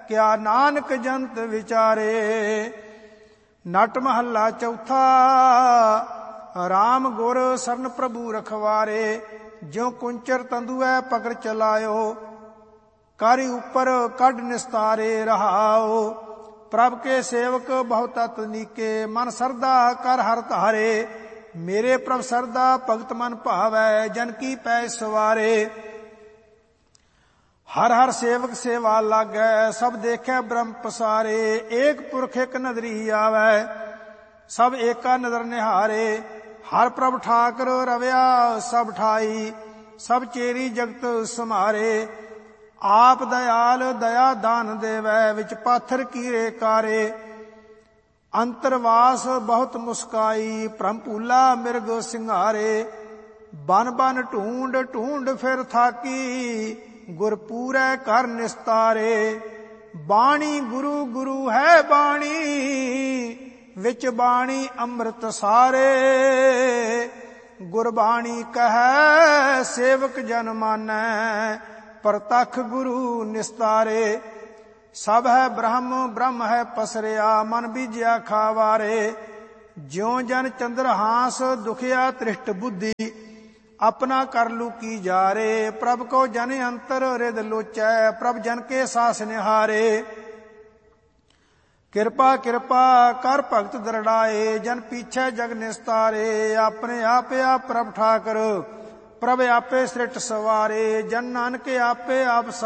क्या नानक जंत विचारे। नट महला चौथा। राम गुर सरन प्रभु रखवारे। ज्यों कुंचर तंदुए पकड़ चलायो, कर ऊपर कड निस्तारे रहाओ। प्रभ के सेवक बहुत तनीके, मन सरदा कर हर धारे। मेरे प्रभ सरदा भगत मन भावै, जन की पै सवारे। हर हर सेवक सेवा लागै, सब देखे ब्रह्म पसारे। एक पुरख एक नदरी आवै, सब एका नदर निहारे। हर प्रभ ठाकर रव्या सब ठाई, सब चेरी जगत समारे। आप दयाल दया दान देवै, विच पाथर कीरे कारे। अंतरवास बहुत मुस्काई, भ्रम भूला मिर्ग सिंघारे। बन बन ढूंढ ढूंढ फिर थाकी, गुरपूरै कर निस्तारे। बाणी गुरु गुरु है बाणी, विच बाणी अमृत सारे। गुरबाणी कहै सेवक जन मानै, प्रतख गुरु निस्तारे। सब है ब्रह्म ब्रह्म है पसरिया, मन बीजिया खावारे। ज्यों जन चंद्रहास दुखिया त्रिष्ट बुद्धि, अपना कर लूकी जारे। प्रभ को जन अंतर हृद लोचै, प्रभ जन के सास निहारे। कृपा कृपा कर भगत दृढ़ाए, जन पीछे जग निस्तारे। अपने आपे आप प्रभ ठाकर, प्रभ आपे सृष्ट सवारे। जन नानक आपे आप